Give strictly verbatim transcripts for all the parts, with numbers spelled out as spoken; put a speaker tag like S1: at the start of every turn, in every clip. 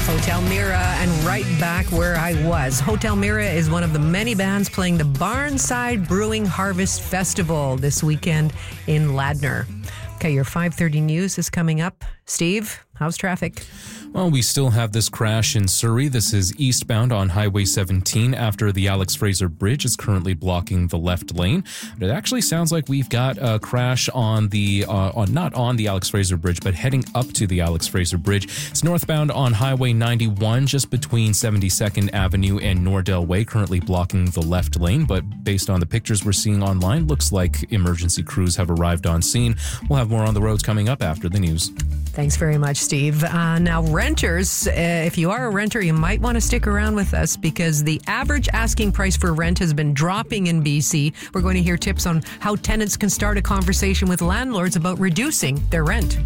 S1: Hotel Mira, and right back where I was. Hotel Mira is one of the many bands playing the Barnside Brewing Harvest Festival this weekend in Ladner. Okay, your five thirty news is coming up. Steve, how's traffic?
S2: Well, we still have this crash in Surrey. This is eastbound on Highway seventeen after the Alex Fraser Bridge is currently blocking the left lane. But it actually sounds like we've got a crash on the, uh, on not on the Alex Fraser Bridge, but heading up to the Alex Fraser Bridge. It's northbound on Highway ninety-one, just between seventy-second Avenue and Nordell Way, currently blocking the left lane. But based on the pictures we're seeing online, looks like emergency crews have arrived on scene. We'll have more on the roads coming up after the news.
S1: Thanks very much, Steve. Uh, now, renters, uh, if you are a renter, you might want to stick around with us because the average asking price for rent has been dropping in B C. We're going to hear tips on how tenants can start a conversation with landlords about reducing their rent.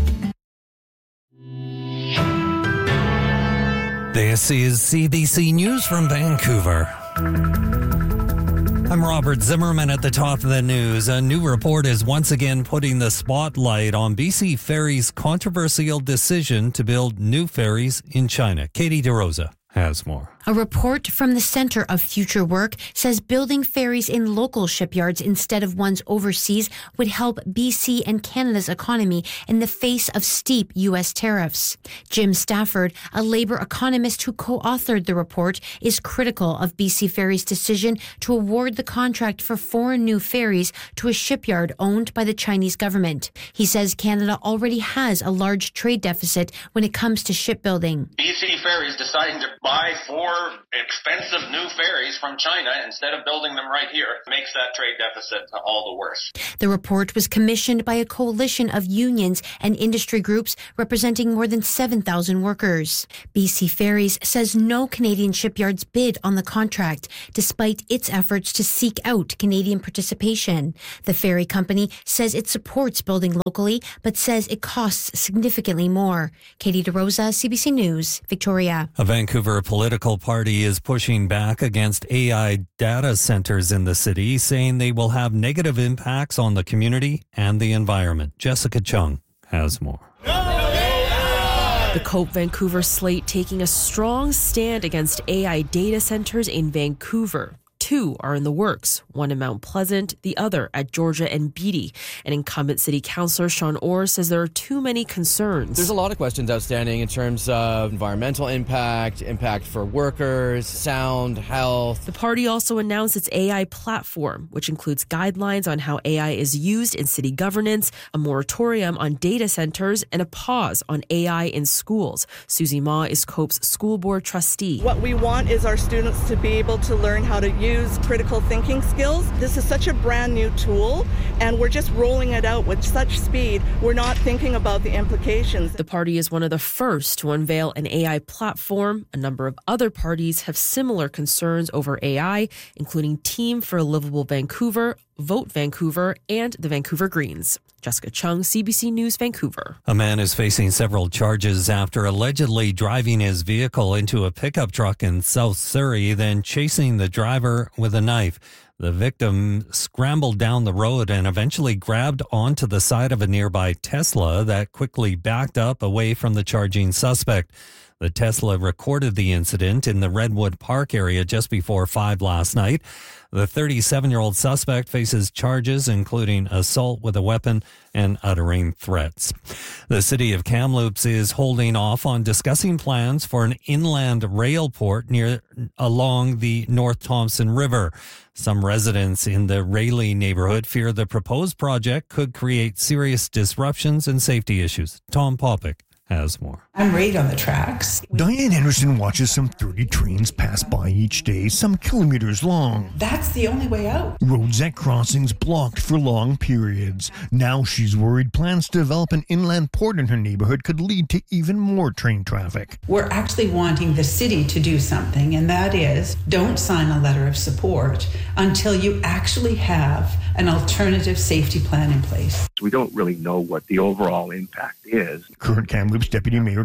S3: This is C B C News from Vancouver. I'm Robert Zimmerman at the top of the news. A new report is once again putting the spotlight on B C Ferries' controversial decision to build new ferries in China. Katie DeRosa has more.
S4: A report from the Centre of Future Work says building ferries in local shipyards instead of ones overseas would help B C and Canada's economy in the face of steep U S tariffs. Jim Stafford, a Labour economist who co-authored the report, is critical of B C Ferries' decision to award the contract for four new ferries to a shipyard owned by the Chinese government. He says Canada already has a large trade deficit when it comes to shipbuilding.
S5: B C Ferries deciding to buy four expensive new ferries from China instead of building them right here makes that trade deficit all the worse.
S4: The report was commissioned by a coalition of unions and industry groups representing more than seven thousand workers. B C Ferries says no Canadian shipyards bid on the contract, despite its efforts to seek out Canadian participation. The ferry company says it supports building locally, but says it costs significantly more. Katie DeRosa, C B C News, Victoria.
S3: A Vancouver political party is pushing back against A I data centers in the city, saying they will have negative impacts on the community and the environment. Jessica Chung has more.
S6: The COPE Vancouver slate taking a strong stand against A I data centers in Vancouver. Two are in the works, one in Mount Pleasant, the other at Georgia and Beatty. And incumbent city councillor Sean Orr says there are too many concerns.
S7: There's a lot of questions outstanding in terms of environmental impact, impact for workers, sound, health.
S6: The party also announced its A I platform, which includes guidelines on how A I is used in city governance, a moratorium on data centers, and a pause on A I in schools. Susie Ma is COPE's school board trustee.
S8: What we want is our students to be able to learn how to use critical thinking skills. This is such a brand new tool, and we're just rolling it out with such speed. We're not thinking about the implications.
S6: The party is one of the first to unveil an A I platform. A number of other parties have similar concerns over A I, including Team for a Livable Vancouver, Vote Vancouver, and the Vancouver Greens. Jessica Chung, C B C News, Vancouver.
S3: A man is facing several charges after allegedly driving his vehicle into a pickup truck in South Surrey, then chasing the driver with a knife. The victim scrambled down the road and eventually grabbed onto the side of a nearby Tesla that quickly backed up away from the charging suspect. The Tesla recorded the incident in the Redwood Park area just before five last night. The thirty-seven-year-old suspect faces charges including assault with a weapon and uttering threats. The city of Kamloops is holding off on discussing plans for an inland rail port near along the North Thompson River. Some residents in the Rayleigh neighborhood fear the proposed project could create serious disruptions and safety issues. Tom Popick has more.
S9: I'm right on the tracks.
S10: Diane Henderson watches some thirty trains pass by each day, some kilometers long.
S9: That's the only way out.
S10: Roads at crossings blocked for long periods. Now she's worried plans to develop an inland port in her neighborhood could lead to even more train traffic.
S9: We're actually wanting the city to do something, and that is don't sign a letter of support until you actually have an alternative safety plan in place.
S11: We don't really know what the overall impact is.
S10: Current Kamloops Deputy Mayor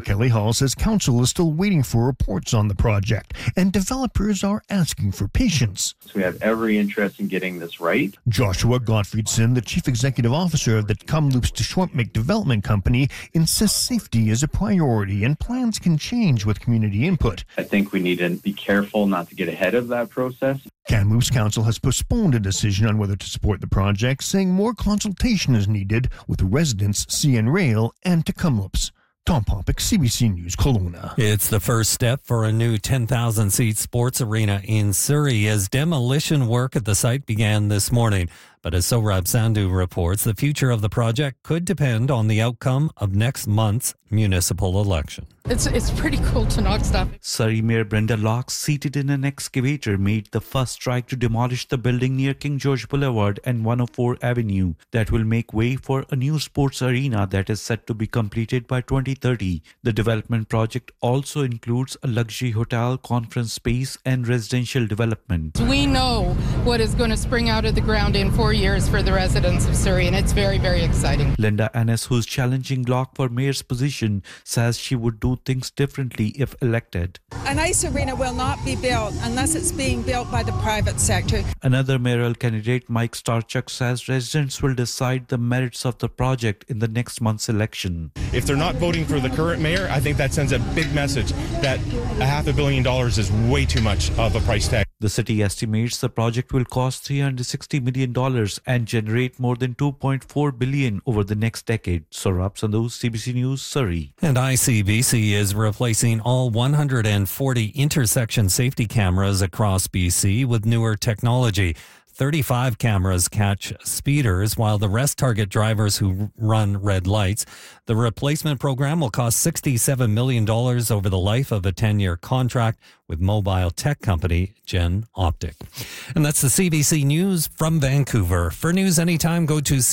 S10: Kelly Hall says council is still waiting for reports on the project, and developers are asking for patience.
S11: So we have every interest in getting this right.
S10: Joshua Gottfriedson, the chief executive officer of the Kamloops to Shortmake Development Company, insists safety is a priority and plans can change with community input.
S11: I think we need to be careful not to get ahead of that process.
S10: Kamloops Council has postponed a decision on whether to support the project, saying more consultation is needed with residents, C N Rail, and Kamloops. Tom Popick, C B C News, Kelowna.
S3: It's the first step for a new ten thousand seat sports arena in Surrey as demolition work at the site began this morning. But as Sohrab Sandhu reports, the future of the project could depend on the outcome of next month's municipal election.
S12: It's it's pretty cool to knock stuff.
S13: Surrey Mayor Brenda Locke, seated in an excavator, made the first strike to demolish the building near King George Boulevard and one oh four Avenue that will make way for a new sports arena that is set to be completed by twenty thirty. The development project also includes a luxury hotel, conference space and residential development.
S12: We know what is going to spring out of the ground in four years for the residents of Surrey, and it's very, very exciting.
S13: Linda Annis, who's challenging Locke for mayor's position, says she would do things differently if elected.
S14: An ice arena will not be built unless it's being built by the private sector.
S13: Another mayoral candidate, Mike Starchuk, says residents will decide the merits of the project in the next month's election.
S15: If they're not voting for the current mayor, I think that sends a big message that a half a billion dollars is way too much of a price tag.
S13: The city estimates the project will cost three hundred sixty million dollars and generate more than two point four billion dollars over the next decade. Sohrab Sandhu, C B C News, Surrey.
S3: And I C B C is replacing all one hundred forty intersection safety cameras across B C with newer technology. thirty-five cameras catch speeders while the rest target drivers who run red lights. The replacement program will cost sixty-seven million dollars over the life of a ten-year contract with mobile tech company Gen Optic. And that's the C B C News from Vancouver. For news anytime, go to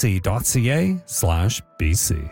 S3: cbc.ca slash BC.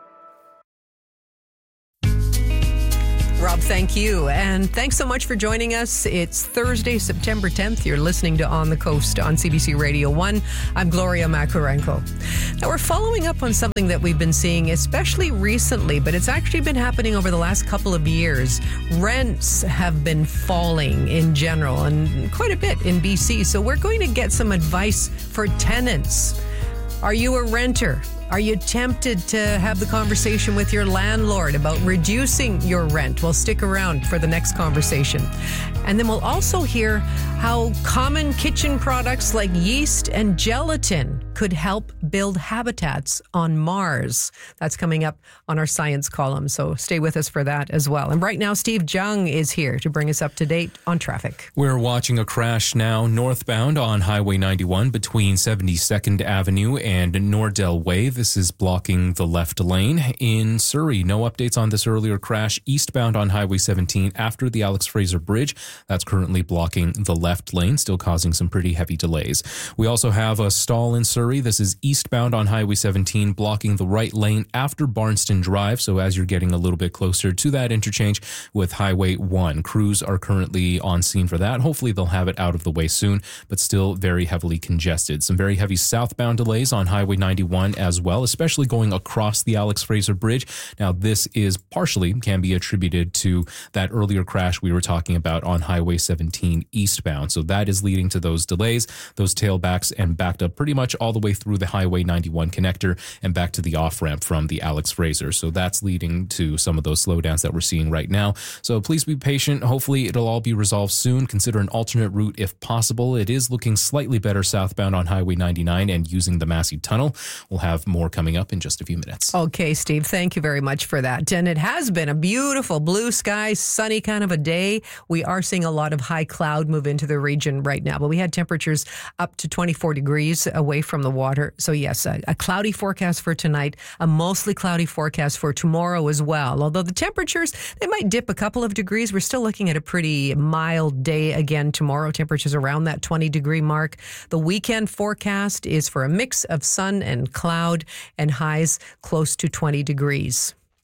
S1: Rob, thank you. And thanks so much for joining us. It's Thursday, September tenth. You're listening to On the Coast on C B C Radio one. I'm Gloria Makarenko. Now, we're following up on something that we've been seeing, especially recently, but it's actually been happening over the last couple of years. Rents have been falling in general and quite a bit in B C. So we're going to get some advice for tenants. Are you a renter? Are you tempted to have the conversation with your landlord about reducing your rent? Well, stick around for the next conversation. And then we'll also hear how common kitchen products like yeast and gelatin could help build habitats on Mars. That's coming up on our science column, so stay with us for that as well. And right now, Steve Jung is here to bring us up to date on traffic.
S2: We're watching a crash now northbound on Highway ninety-one between seventy-second Avenue and Nordell Way. This is blocking the left lane. In Surrey, no updates on this earlier crash eastbound on Highway seventeen after the Alex Fraser Bridge. That's currently blocking the left lane, still causing some pretty heavy delays. We also have a stall in Surrey. This is eastbound on Highway seventeen, blocking the right lane after Barnston Drive. So as you're getting a little bit closer to that interchange with Highway one, crews are currently on scene for that. Hopefully they'll have it out of the way soon, but still very heavily congested. Some very heavy southbound delays on Highway ninety-one as well, especially going across the Alex Fraser Bridge. Now, this is partially can be attributed to that earlier crash we were talking about on Highway seventeen eastbound. So that is leading to those delays, those tailbacks, and backed up pretty much all the way through the Highway ninety-one connector and back to the off-ramp from the Alex Fraser. So that's leading to some of those slowdowns that we're seeing right now. So please be patient. Hopefully it'll all be resolved soon. Consider an alternate route if possible. It is looking slightly better southbound on Highway ninety-nine and using the Massey Tunnel. We'll have more coming up in just a few minutes.
S1: Okay, Steve, thank you very much for that. And it has been a beautiful blue sky, sunny kind of a day. We are seeing a lot of high cloud move into the region right now, but we had temperatures up to twenty-four degrees away from the water. So yes, a, a cloudy forecast for tonight, a mostly cloudy forecast for tomorrow as well. Although the temperatures, they might dip a couple of degrees. We're still looking at a pretty mild day again tomorrow. Temperatures around that twenty degree mark. The weekend forecast is for a mix of sun and cloud and highs close to twenty degrees.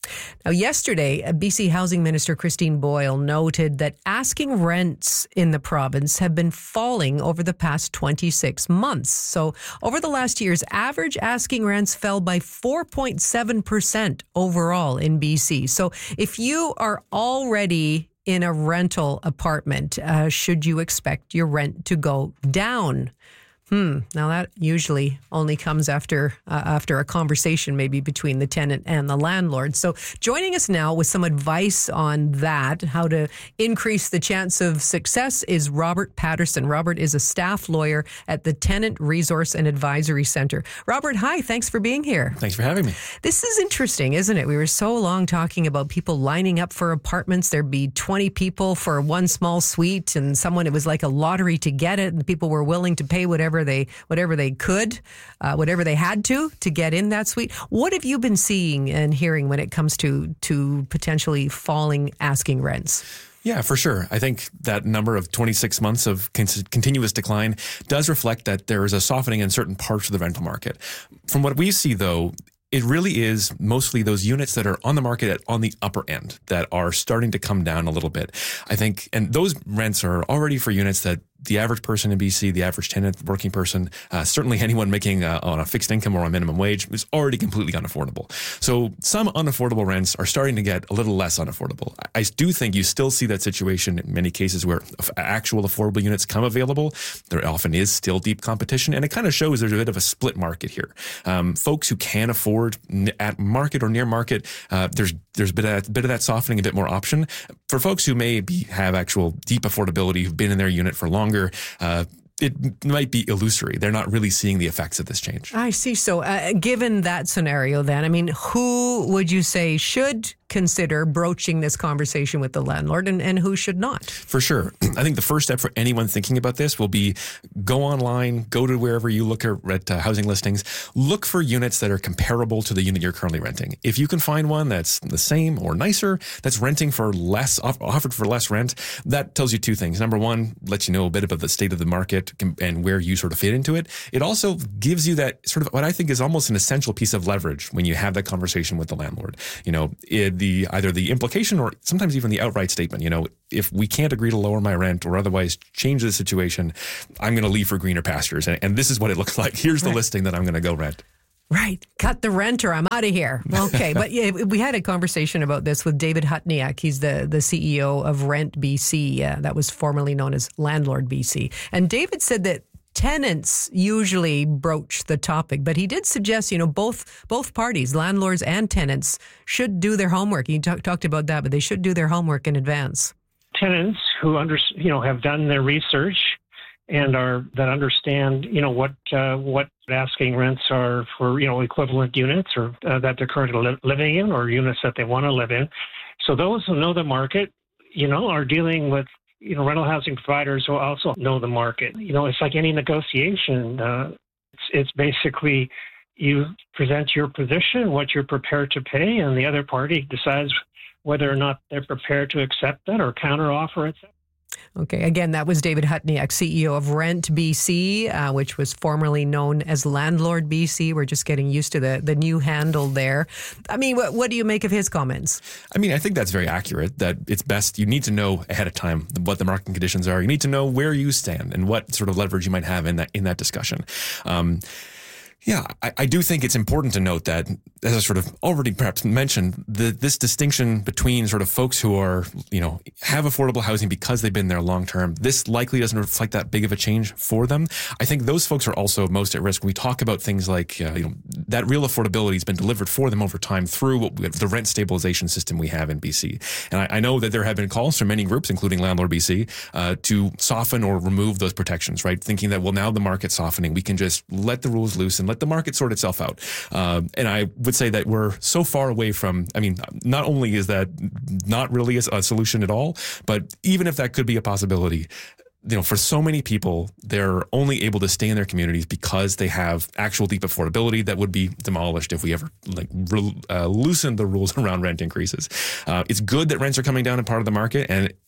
S1: Now, yesterday, B C Housing Minister Christine Boyle noted that asking rents in the province have been falling over the past twenty-six months. So over the last years, average asking rents fell by four point seven percent overall in B C. So if you are already in a rental apartment, uh, should you expect your rent to go down? Hmm. Now that usually only comes after uh, after a conversation maybe between the tenant and the landlord. So joining us now with some advice on that, how to increase the chance of success, is Robert Patterson. Robert is a staff lawyer at the Tenant Resource and Advisory Center. Robert, hi. Thanks for being here.
S16: Thanks for having me.
S1: This is interesting, isn't it? We were so long talking about people lining up for apartments. There'd be twenty people for one small suite, and someone, it was like a lottery to get it, and people were willing to pay whatever they whatever they could, uh, whatever they had to, to get in that suite. What have you been seeing and hearing when it comes to to potentially falling asking rents?
S16: Yeah, for sure. I think that number of twenty-six months of con- continuous decline does reflect that there is a softening in certain parts of the rental market. From what we see, though, it really is mostly those units that are on the market at, on the upper end that are starting to come down a little bit. I think, and those rents are already for units that the average person in B C, the average tenant, working person, uh, certainly anyone making uh, on a fixed income or a minimum wage is already completely unaffordable. So some unaffordable rents are starting to get a little less unaffordable. I do think you still see that situation in many cases where actual affordable units come available. There often is still deep competition, and it kind of shows there's a bit of a split market here. Um, folks who can afford at market or near market, uh, there's there's a bit of, that, bit of that softening, a bit more option. For folks who may be, have actual deep affordability, who've been in their unit for longer, uh, it might be illusory. They're not really seeing the effects of this change.
S1: I see. So uh, given that scenario then, I mean, who would you say should consider broaching this conversation with the landlord, and, and who should not?
S16: For sure. I think the first step for anyone thinking about this will be go online, go to wherever you look at, at uh, housing listings, look for units that are comparable to the unit you're currently renting. If you can find one that's the same or nicer, that's renting for less, off, offered for less rent, that tells you two things. Number one, lets you know a bit about the state of the market and where you sort of fit into it. It also gives you that sort of what I think is almost an essential piece of leverage when you have that conversation with the landlord. You know, it, the either the implication or sometimes even the outright statement, you know, if we can't agree to lower my rent or otherwise change the situation, I'm going to leave for greener pastures. And, and this is what it looks like. Here's the right listing that I'm going to go rent.
S1: Right. Cut the rent or I'm out of here. Okay. But yeah, we had a conversation about this with David Hutniak. He's the, the C E O of Rent B C. Uh, that was formerly known as Landlord B C. And David said that tenants usually broach the topic, but he did suggest, you know, both both parties, landlords and tenants, should do their homework. He talk, talked about that, but they should do their homework in advance.
S17: Tenants who under, you know, have done their research and are that understand, you know, what uh, what asking rents are for, you know, equivalent units or uh, that they're currently li- living in or units that they want to live in. So those who know the market, you know, are dealing with, you know, rental housing providers who also know the market. You know, it's like any negotiation. Uh, it's, it's basically you present your position, what you're prepared to pay, and the other party decides whether or not they're prepared to accept that or counteroffer it.
S1: Okay. Again, that was David Hutniak, C E O of Rent B C, uh, which was formerly known as Landlord B C. We're just getting used to the, the new handle there. I mean, what, what do you make of his comments?
S16: I mean, I think that's very accurate, that it's best, you need to know ahead of time what the market conditions are. You need to know where you stand and what sort of leverage you might have in that, in that discussion. Um, Yeah, I, I do think it's important to note that, as I sort of already perhaps mentioned, the, this distinction between sort of folks who are, you know, have affordable housing because they've been there long term, this likely doesn't reflect that big of a change for them. I think those folks are also most at risk when we talk about things like, uh, you know, that real affordability has been delivered for them over time through what we, the rent stabilization system we have in B C. And I, I know that there have been calls from many groups, including Landlord B C, uh, to soften or remove those protections, right? Thinking that, well, now the market's softening, we can just let the rules loose and let the market sort itself out. Um, and I would say that we're so far away from, I mean, not only is that not really a, a solution at all, but even if that could be a possibility, you know, for so many people, they're only able to stay in their communities because they have actual deep affordability that would be demolished if we ever like re, uh, loosened the rules around rent increases. Uh, it's good that rents are coming down in part of the market, and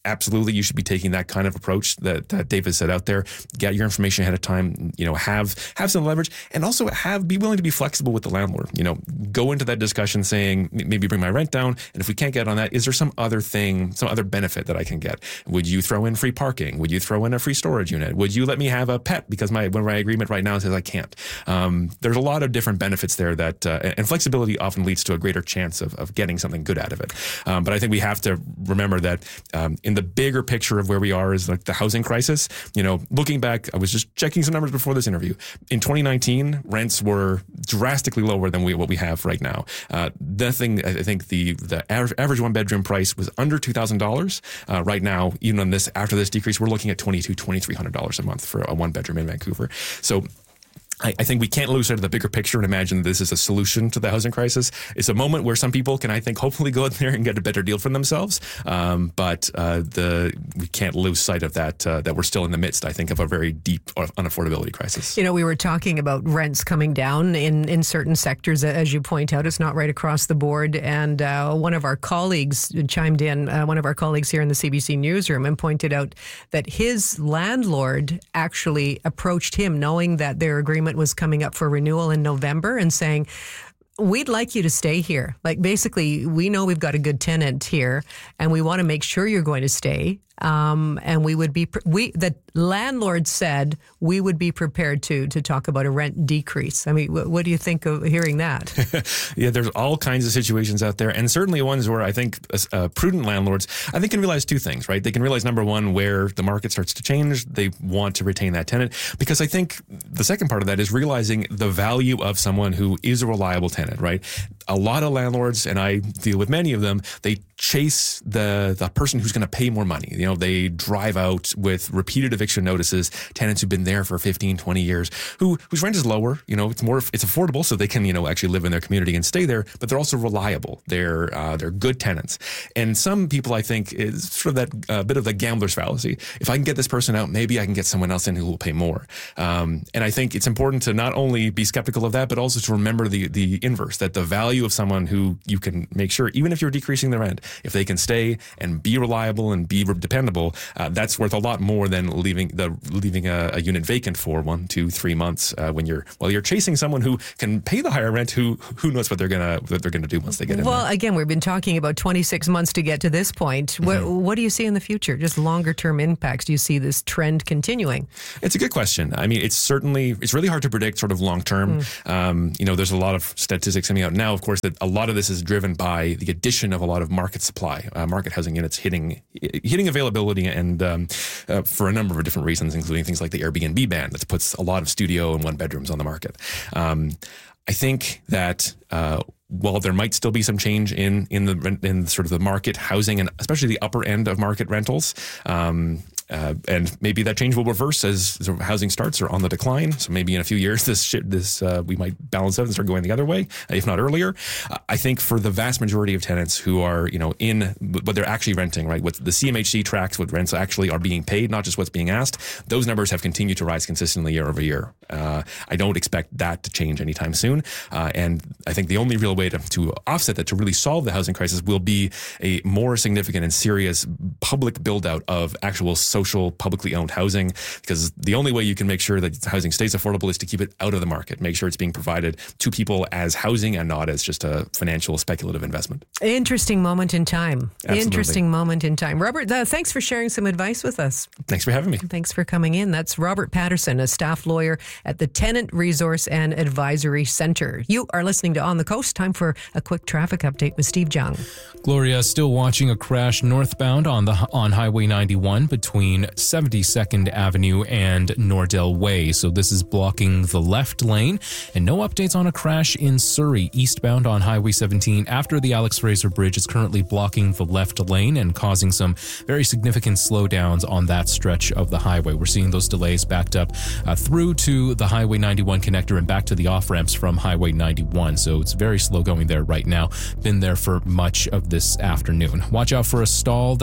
S16: absolutely you should be taking that kind of approach that, that David said out there. Get your information ahead of time, you know, have have some leverage, and also have be willing to be flexible with the landlord. You know, go into that discussion saying, maybe bring my rent down, and if we can't get on that, is there some other thing, some other benefit that I can get? Would you throw in free parking? Would you throw in a free storage unit? Would you let me have a pet because my when my agreement right now says I can't? Um, there's a lot of different benefits there that, uh, and flexibility often leads to a greater chance of, of getting something good out of it. Um, but I think we have to remember that um, in the bigger picture of where we are is like the housing crisis. You know, looking back, I was just checking some numbers before this interview. In twenty nineteen, rents were drastically lower than we, what we have right now. Uh, the thing, I think the the average, average one bedroom price was under two thousand dollars. Uh, right now, even on this after this decrease, we're looking at twenty-two, twenty-three hundred dollars a month for a one bedroom in Vancouver. So I, I think we can't lose sight of the bigger picture and imagine this is a solution to the housing crisis. It's a moment where some people can, I think, hopefully go in there and get a better deal for themselves. Um, but uh, the we can't lose sight of that, uh, that we're still in the midst, I think, of a very deep unaffordability crisis.
S1: You know, we were talking about rents coming down in, in certain sectors. As you point out, it's not right across the board. And uh, one of our colleagues chimed in, uh, one of our colleagues here in the C B C newsroom, and pointed out that his landlord actually approached him knowing that their agreement was coming up for renewal in November and saying, we'd like you to stay here. Like, basically, we know we've got a good tenant here and we want to make sure you're going to stay. Um, and we would be, we, the landlord said we would be prepared to, to talk about a rent decrease. I mean, what, what do you think of hearing that?
S16: Yeah, there's all kinds of situations out there, and certainly ones where I think uh, prudent landlords, I think, can realize two things, right? They can realize, number one, where the market starts to change, they want to retain that tenant, because I think the second part of that is realizing the value of someone who is a reliable tenant, right? A lot of landlords, and I deal with many of them, they chase the the person who's going to pay more money. You know, they drive out with repeated eviction notices, tenants who've been there for fifteen, twenty years, who whose rent is lower. You know, it's more, it's affordable, so they can, you know, actually live in their community and stay there, but they're also reliable. They're, uh, they're good tenants. And some people, I think, is sort of that uh, bit of the gambler's fallacy. If I can get this person out, maybe I can get someone else in who will pay more. Um, and I think it's important to not only be skeptical of that, but also to remember the, the inverse, that the value of someone who you can make sure, even if you're decreasing the rent, if they can stay and be reliable and be dependable, uh, that's worth a lot more than leaving the leaving a, a unit vacant for one, two, three months uh, when you're while you're chasing someone who can pay the higher rent. Who who knows what they're gonna what they're gonna do once they get in
S1: well,
S16: there.
S1: Again, we've been talking about twenty-six months to get to this point. What, mm-hmm. what do you see in the future? Just longer term impacts? Do you see this trend continuing?
S16: It's a good question. I mean, it's certainly it's really hard to predict sort of long term. Mm. Um, you know, there's a lot of statistics coming out now, of course, that a lot of this is driven by the addition of a lot of market supply, uh, market housing units hitting hitting availability, and um, uh, for a number of different reasons, including things like the Airbnb ban that puts a lot of studio and one bedrooms on the market. Um, I think that uh, while there might still be some change in in the in sort of the market housing, and especially the upper end of market rentals, um, Uh, and maybe that change will reverse as sort of housing starts are on the decline. So maybe in a few years, this shit, this uh, we might balance out and start going the other way, if not earlier. Uh, I think for the vast majority of tenants who are, you know, in what they're actually renting, right, what the C M H C tracks, what rents actually are being paid, not just what's being asked, those numbers have continued to rise consistently year over year. Uh, I don't expect that to change anytime soon. Uh, and I think the only real way to, to offset that, to really solve the housing crisis, will be a more significant and serious public build out of actual social, publicly owned housing, because the only way you can make sure that housing stays affordable is to keep it out of the market, make sure it's being provided to people as housing and not as just a financial speculative investment.
S1: Interesting moment in time.
S16: Absolutely.
S1: Interesting moment in time. Robert, uh, thanks for sharing some advice with us.
S16: Thanks for having me.
S1: Thanks for coming in. That's Robert Patterson, a staff lawyer at the Tenant Resource and Advisory Center. You are listening to On the Coast. Time for a quick traffic update with Steve Jung.
S2: Gloria, still watching a crash northbound on the on Highway ninety-one between seventy-second Avenue and Nordell Way. So this is blocking the left lane. And no updates on a crash in Surrey eastbound on Highway seventeen after the Alex Fraser Bridge is currently blocking the left lane and causing some very significant slowdowns on that stretch of the highway. We're seeing those delays backed up uh, through to the Highway ninety-one connector and back to the off-ramps from Highway ninety-one. So it's very slow going there right now. Been there for much of this afternoon. Watch out for a stall that was south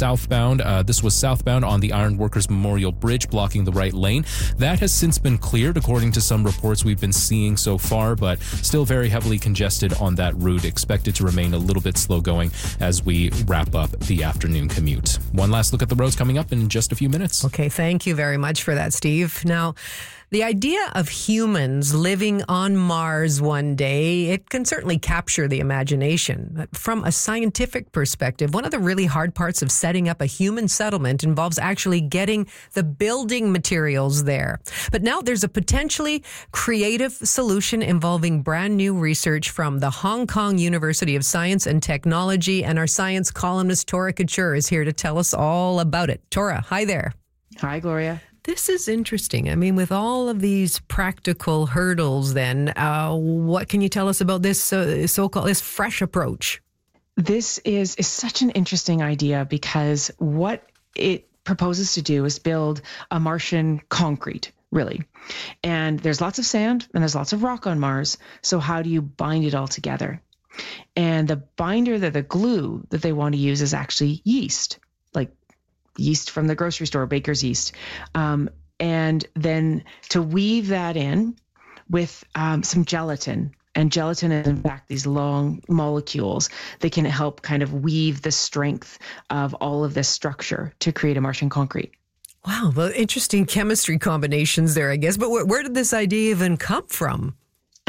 S2: southbound. Uh, this was southbound on the Ironworkers Memorial Bridge, blocking the right lane. That has since been cleared, according to some reports we've been seeing so far, but still very heavily congested on that route. Expected to remain a little bit slow going as we wrap up the afternoon commute. One last look at the roads coming up in just a few minutes.
S1: Okay, thank you very much for that, Steve. Now, the idea of humans living on Mars one day, it can certainly capture the imagination. But from a scientific perspective, one of the really hard parts of setting up a human settlement involves actually getting the building materials there. But now there's a potentially creative solution involving brand new research from the Hong Kong University of Science and Technology, and our science columnist Tora Couture is here to tell us all about it. Tora, hi there.
S18: Hi, Gloria.
S1: This is interesting. I mean, with all of these practical hurdles, then, uh, what can you tell us about this uh, so-called this fresh approach?
S18: This is, is such an interesting idea because what it proposes to do is build a Martian concrete, really. And there's lots of sand and there's lots of rock on Mars. So how do you bind it all together? And the binder, that the glue that they want to use is actually yeast, like yeast from the grocery store, baker's yeast. Um, and then to weave that in with um, some gelatin. And gelatin is, in fact, these long molecules that can help kind of weave the strength of all of this structure to create a Martian concrete.
S1: Wow, well, interesting chemistry combinations there, I guess. But where, where did this idea even come from?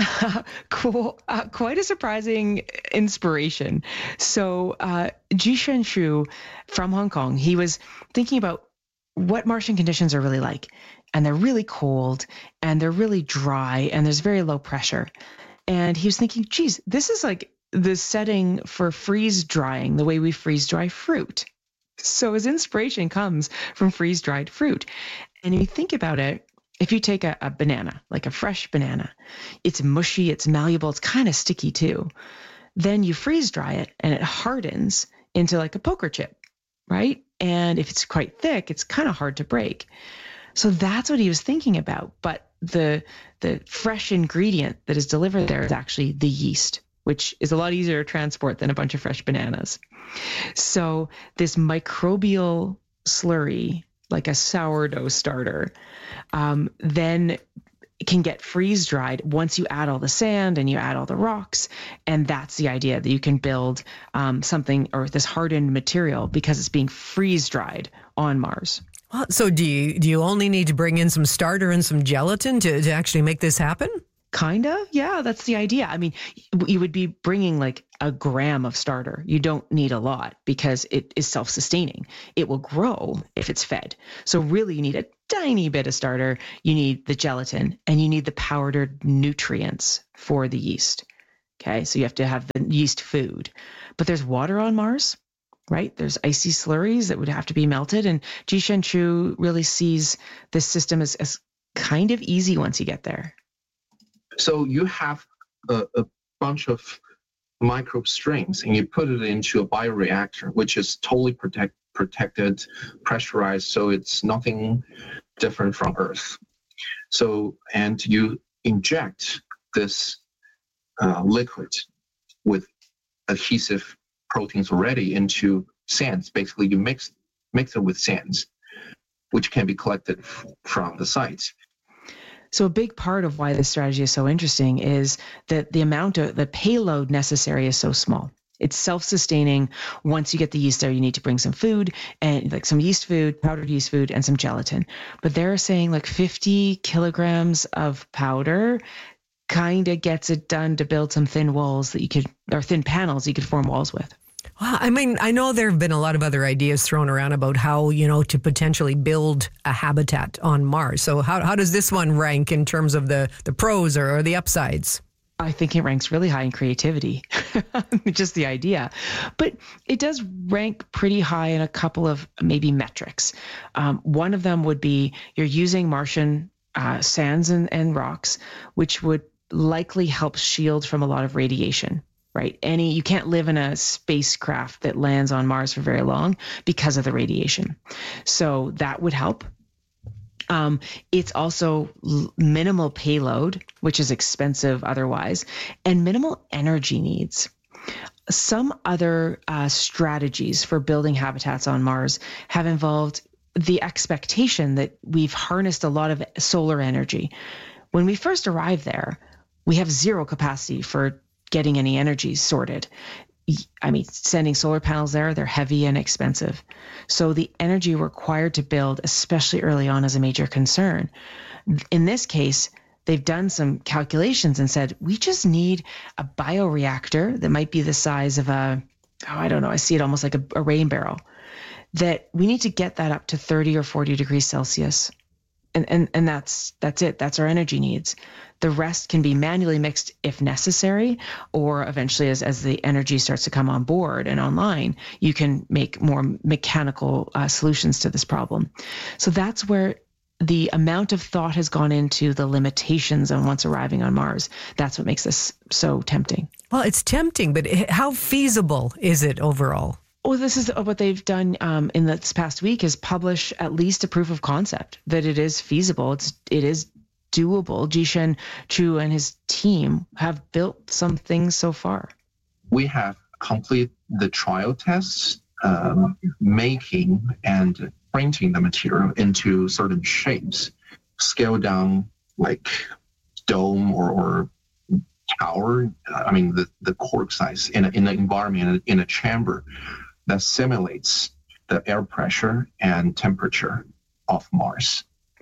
S18: cool. Uh, quite a surprising inspiration. So uh, Jishen Shu from Hong Kong, he was thinking about what Martian conditions are really like. And they're really cold and they're really dry and there's very low pressure. And he was thinking, geez, this is like the setting for freeze drying, the way we freeze dry fruit. So his inspiration comes from freeze dried fruit. And if you think about it, if you take a, a banana, like a fresh banana, it's mushy, it's malleable, it's kind of sticky too. Then you freeze dry it and it hardens into like a poker chip, right? And if it's quite thick, it's kind of hard to break. So that's what he was thinking about. But the the fresh ingredient that is delivered there is actually the yeast, which is a lot easier to transport than a bunch of fresh bananas. So this microbial slurry, like a sourdough starter, um, then can get freeze dried once you add all the sand and you add all the rocks. And that's the idea, that you can build um, something, or this hardened material, because it's being freeze dried on Mars.
S1: Well, so do you do you only need to bring in some starter and some gelatin to, to actually make this happen?
S18: Kinda, yeah, that's the idea. I mean, you would be bringing like a gram of starter. You don't need a lot because it is self-sustaining. It will grow if it's fed. So really you need a tiny bit of starter, you need the gelatin, and you need the powdered nutrients for the yeast. Okay, so you have to have the yeast food. But there's water on Mars, right? There's icy slurries that would have to be melted. And Jishen Shu really sees this system as, as kind of easy once you get there.
S19: So you have a, a bunch of microbe strains and you put it into a bioreactor, which is totally protect, protected, pressurized, so it's nothing different from Earth. So, and you inject this uh, liquid with adhesive proteins already into sands. Basically, you mix mix it with sands, which can be collected f- from the sites.
S18: So a big part of why this strategy is so interesting is that the amount of the payload necessary is so small. It's self-sustaining. Once you get the yeast there, you need to bring some food, and like some yeast food, powdered yeast food, and some gelatin. But they're saying like fifty kilograms of powder kind of gets it done to build some thin walls that you could, or thin panels you could form walls with.
S1: Well, I mean, I know there have been a lot of other ideas thrown around about how, you know, to potentially build a habitat on Mars. So how how does this one rank in terms of the, the pros or, or the upsides?
S18: I think it ranks really high in creativity, just the idea. But it does rank pretty high in a couple of maybe metrics. Um, one of them would be you're using Martian uh, sands and, and rocks, which would likely help shield from a lot of radiation. Right. Any, you can't live in a spacecraft that lands on Mars for very long because of the radiation. So that would help. Um, it's also l- minimal payload, which is expensive otherwise, and minimal energy needs. some other uh, strategies for building habitats on Mars have involved the expectation that we've harnessed a lot of solar energy. When we first arrived there, we have zero capacity for getting any energy sorted. I mean, sending solar panels there, they're heavy and expensive. So the energy required to build, especially early on, is a major concern. In this case, they've done some calculations and said, we just need a bioreactor that might be the size of a, oh, I don't know, I see it almost like a, a rain barrel, that we need to get that up to thirty or forty degrees Celsius. And, and, and that's that's it. That's our energy needs. The rest can be manually mixed if necessary, or eventually as, as the energy starts to come on board and online, you can make more mechanical uh, solutions to this problem. So that's where the amount of thought has gone into the limitations on once arriving on Mars. That's what makes this so tempting.
S1: Well, it's tempting, but how feasible is it overall?
S18: Well, this is what they've done um, in this past week is publish at least a proof of concept that it is feasible. It's, it is doable. Jishan Chu and his team have built some things so far.
S19: We have completed the trial tests, um, making and printing the material into certain shapes, scale down like dome or, or tower. I mean, the, the cork size in, a, in an environment, in a chamber that simulates the air pressure and temperature of Mars.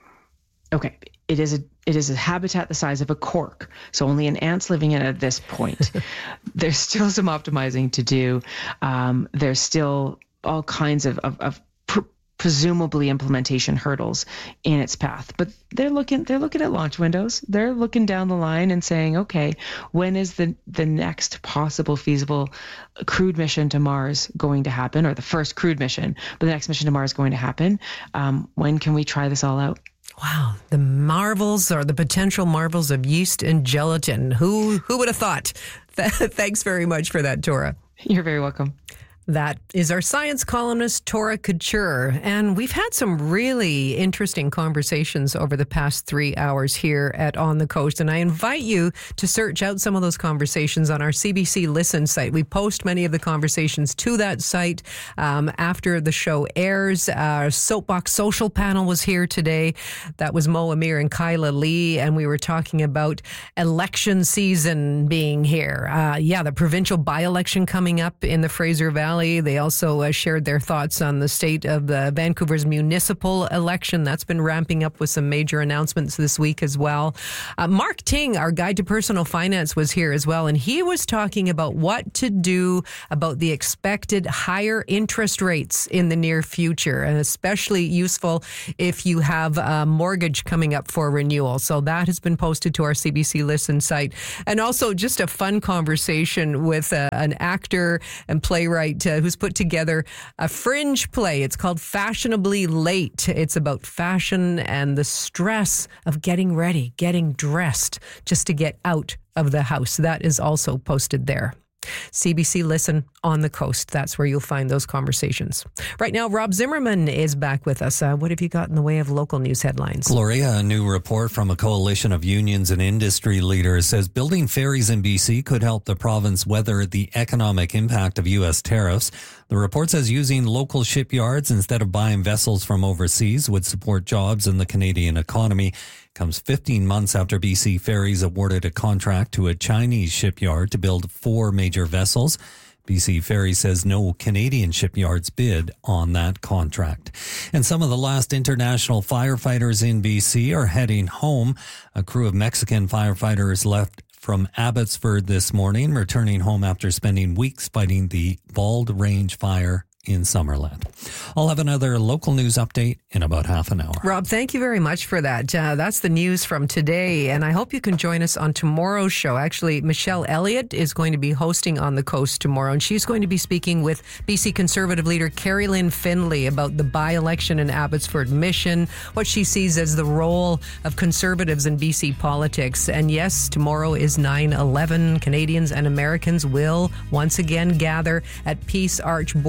S18: Okay. It is a it is a habitat the size of a cork, so only an ant's living in it at this point. There's still some optimizing to do. Um, there's still all kinds of, of, of pr- presumably implementation hurdles in its path. But they're looking they're looking at launch windows. They're looking down the line and saying, okay, when is the the next possible feasible crewed mission to Mars going to happen, or the first crewed mission, but the next mission to Mars going to happen? Um, when can we try this all out?
S1: Wow, the marvels or the potential marvels of yeast and gelatin. Who who would have thought? Thanks very much for that, Tora.
S18: You're very welcome.
S1: That is our science columnist, Tora Couture. And we've had some really interesting conversations over the past three hours here at On the Coast. And I invite you to search out some of those conversations on our C B C Listen site. We post many of the conversations to that site um, after the show airs. Our Soapbox Social panel was here today. That was Mo Amir and Kyla Lee. And we were talking about election season being here. Uh, yeah, the provincial by-election coming up in the Fraser Valley. They also uh, shared their thoughts on the state of the Vancouver's municipal election. That's been ramping up with some major announcements this week as well. Uh, Mark Ting, our guide to personal finance, was here as well, and he was talking about what to do about the expected higher interest rates in the near future, and especially useful if you have a mortgage coming up for renewal. So that has been posted to our C B C Listen site. And also just a fun conversation with uh, an actor and playwright Uh, who's put together a fringe play. It's called Fashionably Late. It's about fashion and the stress of getting ready, getting dressed just to get out of the house. That is also posted there. C B C Listen on the Coast. That's where you'll find those conversations. Right now, Rob Zimmerman is back with us. Uh, what have you got in the way of local news headlines?
S3: Gloria, a new report from a coalition of unions and industry leaders says building ferries in B C could help the province weather the economic impact of U S tariffs. The report says using local shipyards instead of buying vessels from overseas would support jobs in the Canadian economy. Comes fifteen months after B C Ferries awarded a contract to a Chinese shipyard to build four major vessels. B C Ferries says no Canadian shipyards bid on that contract. And some of the last international firefighters in B C are heading home. A crew of Mexican firefighters left from Abbotsford this morning, returning home after spending weeks fighting the Bald Range fire in Summerland. I'll have another local news update in about half an hour.
S1: Rob, thank you very much for that. Uh, that's the news from today, and I hope you can join us on tomorrow's show. Actually, Michelle Elliott is going to be hosting On the Coast tomorrow, and she's going to be speaking with B C Conservative leader Carrie Lynn Findlay about the by-election in Abbotsford Mission, what she sees as the role of Conservatives in B C politics. And yes, tomorrow is nine eleven. Canadians and Americans will once again gather at Peace Arch border crossing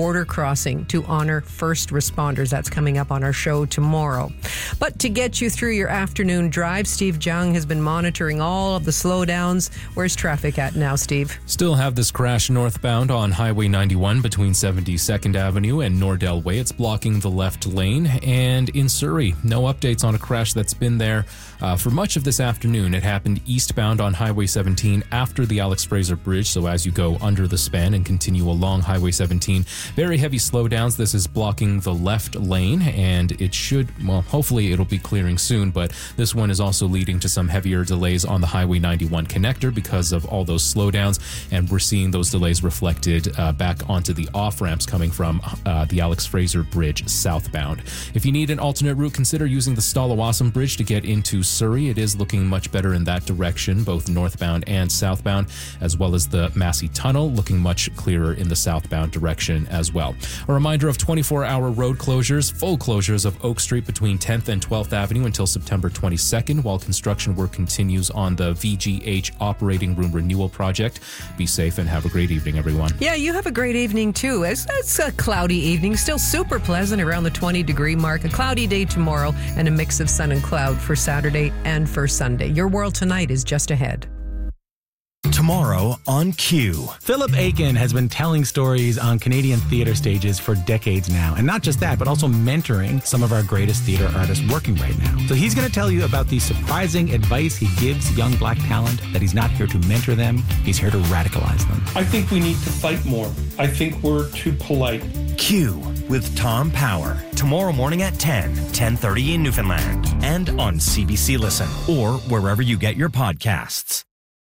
S1: crossing to honor first responders. That's coming up on our show tomorrow. But to get you through your afternoon drive, Steve Jung has been monitoring all of the slowdowns. Where's traffic at now, Steve?
S2: Still have this crash northbound on Highway ninety-one between seventy-second Avenue and Nordell Way. It's blocking the left lane. And in Surrey, no updates on a crash that's been there uh, for much of this afternoon. It happened eastbound on Highway seventeen after the Alex Fraser Bridge. So as you go under the span and continue along Highway seventeen, very heavy slowdowns. This is blocking the left lane, and it should, well, hopefully it'll be clearing soon, but this one is also leading to some heavier delays on the Highway ninety-one connector because of all those slowdowns, and we're seeing those delays reflected uh, back onto the off-ramps coming from uh, the Alex Fraser Bridge southbound. If you need an alternate route, consider using the Stalawassam Bridge to get into Surrey. It is looking much better in that direction, both northbound and southbound, as well as the Massey Tunnel looking much clearer in the southbound direction as well. A reminder of twenty-four hour road closures, full closures of Oak Street between tenth and twelfth Avenue until September twenty-second, while construction work continues on the V G H operating room renewal project. Be safe and have a great evening, everyone.
S1: Yeah, you have a great evening too. It's, it's a cloudy evening, still super pleasant around the twenty degree mark. A cloudy day tomorrow and a mix of sun and cloud for Saturday and for Sunday. Your World Tonight is just ahead.
S20: Tomorrow on Q.
S21: Philip Aiken has been telling stories on Canadian theatre stages for decades now. And not just that, but also mentoring some of our greatest theatre artists working right now. So he's going to tell you about the surprising advice he gives young black talent, that he's not here to mentor them, he's here to radicalize them.
S22: I think we need to fight more. I think we're too polite.
S20: Q with Tom Power. Tomorrow morning at ten, ten thirty in Newfoundland. And on C B C Listen or wherever you get your podcasts.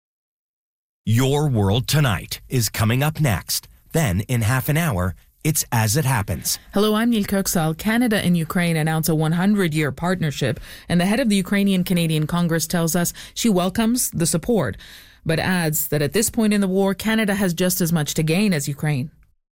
S20: Your World Tonight is coming up next. Then, in half an hour, it's As It Happens.
S23: Hello, I'm Neil Kirksall. Canada and Ukraine announce a one hundred year partnership, and the head of the Ukrainian-Canadian Congress tells us she welcomes the support, but adds that at this point in the war, Canada has just as much to gain as Ukraine.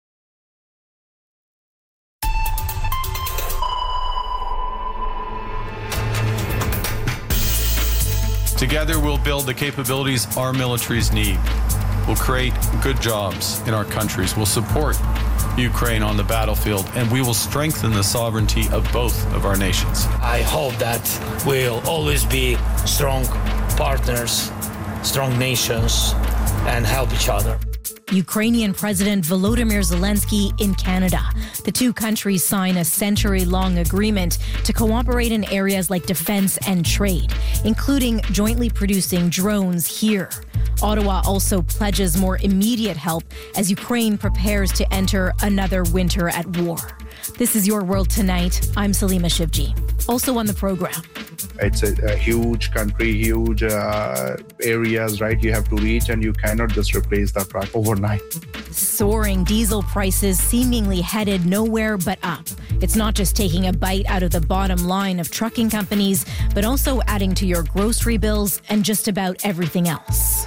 S24: Together, we'll build the capabilities our militaries need. We'll create good jobs in our countries. We'll support Ukraine on the battlefield, and we will strengthen the sovereignty of both of our nations.
S25: I hope that we'll always be strong partners, strong nations, and help each other.
S26: Ukrainian President Volodymyr Zelensky in Canada. The two countries sign a century-long agreement to cooperate in areas like defense and trade, including jointly producing drones here. Ottawa also pledges more immediate help as Ukraine prepares to enter another winter at war. This is Your World Tonight. I'm Salima Shivji. Also on the program.
S27: It's a, a huge country, huge uh, areas, right? You have to reach, and you cannot just replace that truck overnight.
S26: Soaring diesel prices seemingly headed nowhere but up. It's not just taking a bite out of the bottom line of trucking companies, but also adding to your grocery bills and just about everything else.